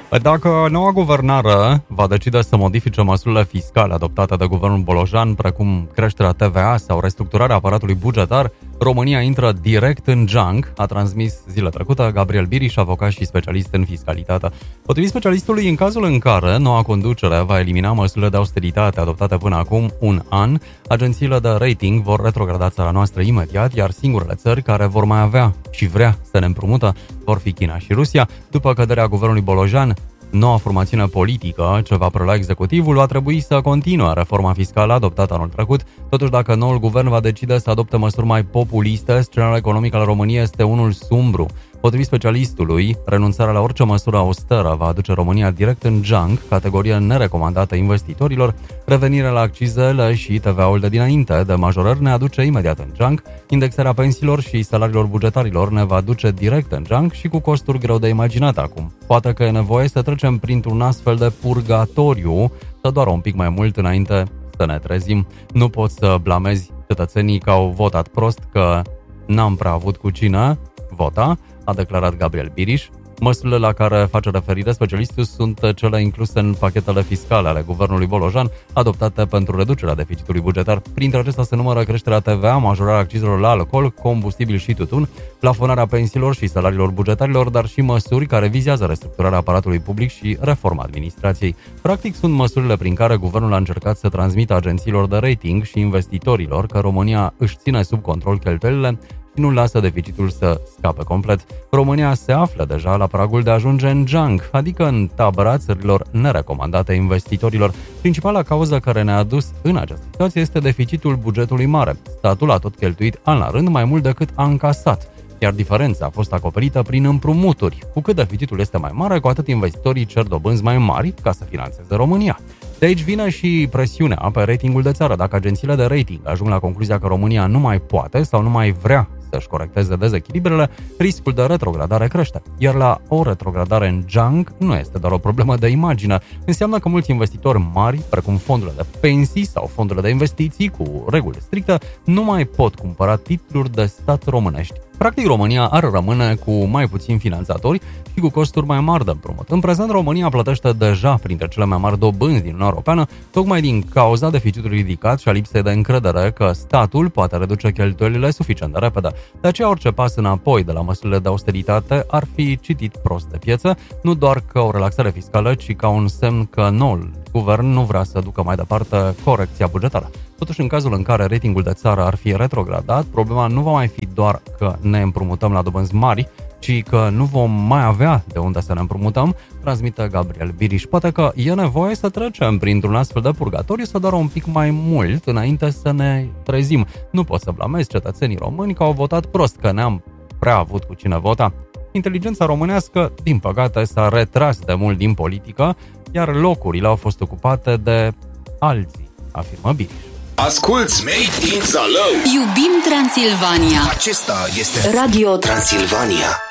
Dacă noua guvernare va decide să modifice măsurile fiscale adoptate de guvernul Bolojan, precum creșterea TVA sau restructurarea aparatului bugetar, România intră direct în junk, a transmis zilele trecute Gabriel Biriș, avocat și specialist în fiscalitate. Potrivit specialistului, în cazul în care noua conducere va elimina măsurile de austeritate adoptate până acum un an, agențiile de rating vor retrograda țara noastră imediat, iar singurele țări care vor mai avea și vrea să ne împrumută vor fi China și Rusia. După căderea guvernului Bolojan, noua formațiune politică ce va prelua executivul va trebui să continue reforma fiscală adoptată anul trecut. Totuși, dacă noul guvern va decide să adopte măsuri mai populiste, scenariul economic al României este unul sumbru. Potrivit specialistului, renunțarea la orice măsură austeră va aduce România direct în junk, categorie nerecomandată investitorilor. Revenirea la accizele și TVA-ul de dinainte de majorări ne aduce imediat în junk. Indexarea pensiilor și salariilor bugetarilor ne va duce direct în junk și cu costuri greu de imaginat acum. Poate că e nevoie să trecem printr-un astfel de purgatoriu, să doară un pic mai mult înainte să ne trezim. Nu poți să blamezi cetățenii că au votat prost, că n-am prea avut cu cine vota, a declarat Gabriel Biriș. Măsurile la care face referire specialistul sunt cele incluse în pachetele fiscale ale guvernului Bolojan, adoptate pentru reducerea deficitului bugetar. Printre acestea se numără creșterea TVA, majorarea accizelor la alcool, combustibil și tutun, plafonarea pensiilor și salariilor bugetarilor, dar și măsuri care vizează restructurarea aparatului public și reforma administrației. Practic, sunt măsurile prin care guvernul a încercat să transmită agențiilor de rating și investitorilor că România își ține sub control cheltuielile și nu lasă deficitul să scape complet. România se află deja la pragul de a ajunge în junk, adică în tabăra țărilor nerecomandate investitorilor. Principala cauză care ne-a dus în această situație este deficitul bugetului mare. Statul a tot cheltuit an la rând mai mult decât a încasat, iar diferența a fost acoperită prin împrumuturi. Cu cât deficitul este mai mare, cu atât investitorii cer dobânzi mai mari ca să finanțeze România. De aici vine și presiunea pe ratingul de țară. Dacă agențiile de rating ajung la concluzia că România nu mai poate sau nu mai vrea să-și corecteze dezechilibrele, riscul de retrogradare crește. Iar la o retrogradare în junk nu este doar o problemă de imagine. Înseamnă că mulți investitori mari, precum fondurile de pensii sau fondurile de investiții cu reguli stricte, nu mai pot cumpăra titluri de stat românești. Practic, România ar rămâne cu mai puțini finanțatori și cu costuri mai mari de împrumut. În prezent, România plătește deja printre cele mai mari dobânzi din Uniunea Europeană, tocmai din cauza deficitului ridicat și a lipsei de încredere că statul poate reduce cheltuielile suficient de repede. De aceea, orice pas înapoi de la măsurile de austeritate ar fi citit prost de piețe, nu doar ca o relaxare fiscală, ci ca un semn că noul guvern nu vrea să ducă mai departe corecția bugetară. Totuși, în cazul în care ratingul de țară ar fi retrogradat, problema nu va mai fi doar că ne împrumutăm la dobânzi mari, ci că nu vom mai avea de unde să ne împrumutăm, transmite Gabriel Biriș. Poate că e nevoie să trecem printr-un astfel de purgatoriu, să doară un pic mai mult înainte să ne trezim. Nu pot să blamezi cetățenii români că au votat prost, că ne-am prea avut cu cine vota. Inteligența românească, din păcate, s-a retras de mult din politică, iar locurile au fost ocupate de alții, afirmă Biriș. Asculți Made in Zalău. Iubim Transilvania. Acesta este Radio Transilvania.